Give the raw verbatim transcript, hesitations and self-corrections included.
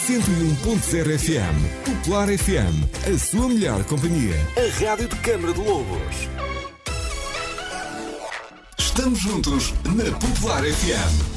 cento e um ponto zero F M. Popular F M, a sua melhor companhia. A rádio de Câmara de Lobos. Estamos juntos na Popular F M.